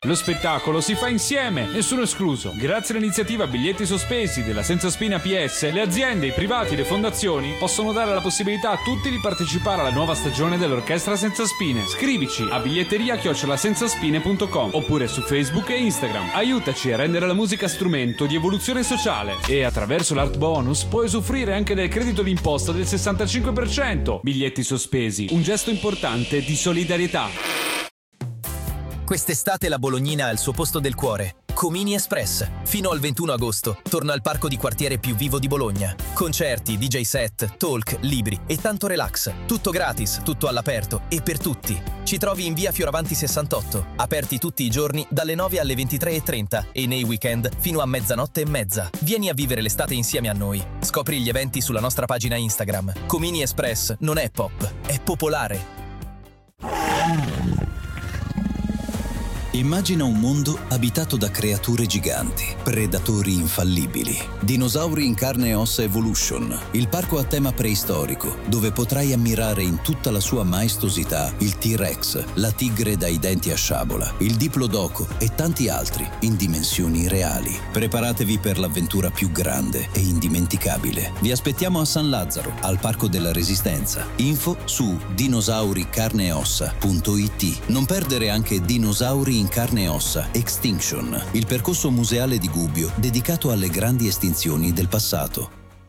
Lo spettacolo si fa insieme, nessuno escluso. Grazie all'iniziativa Biglietti Sospesi della Senza Spine APS, le aziende, i privati e le fondazioni possono dare la possibilità a tutti di partecipare alla nuova stagione dell'Orchestra Senza Spine. Scrivici a biglietteria@senzaspine.com oppure su Facebook e Instagram. Aiutaci a rendere la musica strumento di evoluzione sociale e attraverso l'Art Bonus puoi usufruire anche del credito d'imposta del 65%. Biglietti Sospesi, un gesto importante di solidarietà. Quest'estate la Bolognina ha il suo posto del cuore. Comini Express. Fino al 21 agosto torna al parco di quartiere più vivo di Bologna. Concerti, DJ set, talk, libri e tanto relax. Tutto gratis, tutto all'aperto e per tutti. Ci trovi in via Fioravanti 68, aperti tutti i giorni dalle 9 alle 23:30 e nei weekend fino a mezzanotte e mezza. Vieni a vivere l'estate insieme a noi. Scopri gli eventi sulla nostra pagina Instagram. Comini Express non è pop, è popolare. Immagina un mondo abitato da creature giganti, predatori infallibili. Dinosauri in carne e ossa Evolution, il parco a tema preistorico, dove potrai ammirare in tutta la sua maestosità il T-Rex, la tigre dai denti a sciabola, il Diplodoco e tanti altri in dimensioni reali. Preparatevi per l'avventura più grande e indimenticabile. Vi aspettiamo a San Lazzaro, al Parco della Resistenza. Info su dinosauricarneeossa.it. Non perdere anche Dinosauri in carne e ossa Extinction, il percorso museale di Gubbio dedicato alle grandi estinzioni del passato.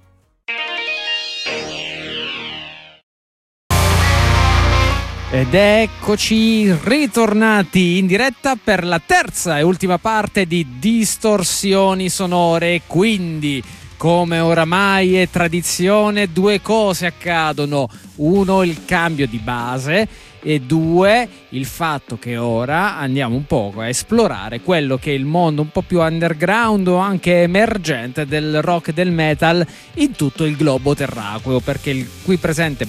Ed eccoci ritornati in diretta per la terza e ultima parte di Distorsioni Sonore. Quindi, come oramai è tradizione, due cose accadono: uno, il cambio di base, e due, il fatto che ora andiamo un po' a esplorare quello che è il mondo un po' più underground o anche emergente del rock e del metal in tutto il globo terracqueo, perché il qui presente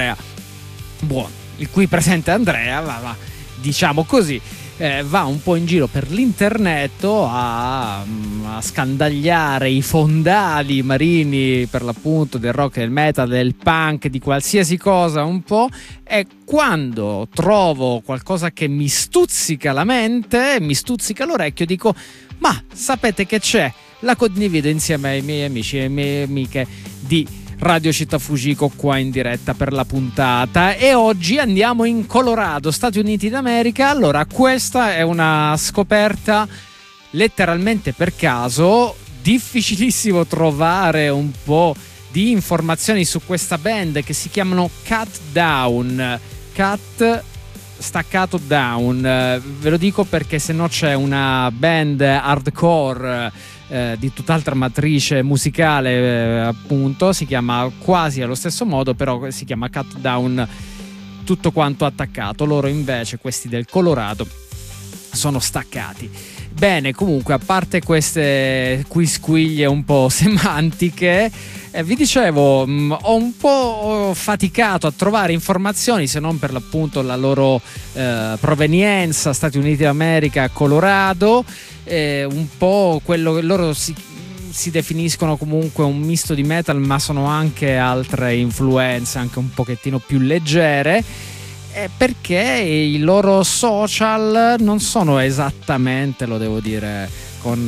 Andrea va, diciamo così, va un po' in giro per l'internet a scandagliare i fondali marini, per l'appunto, del rock, del metal, del punk, di qualsiasi cosa un po', e quando trovo qualcosa che mi stuzzica la mente, mi stuzzica l'orecchio, dico: ma sapete che c'è? La condivido insieme ai miei amici e alle mie amiche di Radio Città Fujiko qua in diretta per la puntata, e oggi andiamo in Colorado, Stati Uniti d'America. Allora, questa è una scoperta letteralmente per caso, difficilissimo trovare un po' di informazioni su questa band che si chiamano Cut Down, Cut staccato down, ve lo dico perché se no c'è una band hardcore di tutt'altra matrice musicale, appunto, si chiama quasi allo stesso modo, però si chiama Cut Down tutto quanto attaccato. Loro invece, questi del Colorado, sono staccati. Bene, comunque, a parte queste quisquiglie un po' semantiche, vi dicevo, ho un po' faticato a trovare informazioni, se non per l'appunto la loro provenienza, Stati Uniti d'America, Colorado, un po' quello che loro si definiscono comunque un misto di metal, ma sono anche altre influenze anche un pochettino più leggere, perché i loro social non sono esattamente, lo devo dire con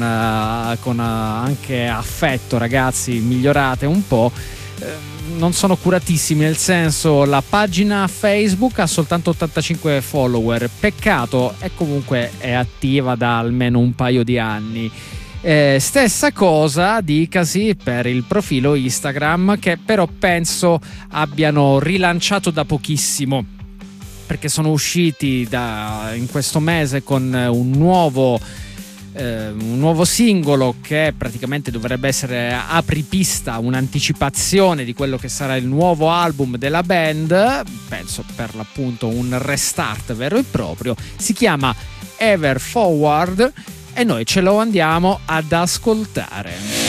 anche affetto, ragazzi, migliorate un po', non sono curatissimi, nel senso, la pagina Facebook ha soltanto 85 follower, peccato, e comunque è attiva da almeno un paio di anni. Stessa cosa dicasi per il profilo Instagram, che però penso abbiano rilanciato da pochissimo, perché sono usciti in questo mese con un nuovo singolo che praticamente dovrebbe essere apripista, un'anticipazione di quello che sarà il nuovo album della band, penso per l'appunto un restart vero e proprio. Si chiama Ever Forward e noi ce lo andiamo ad ascoltare.